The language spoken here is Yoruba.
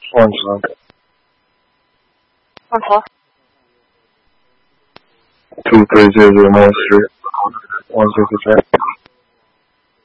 忘记了。 忘头。 就对这个模式，忘记不在。